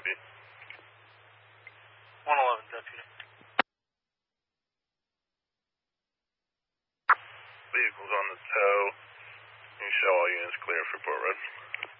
copy? 111, Deputy. Vehicles on the tow. You show all units clear for Port Road.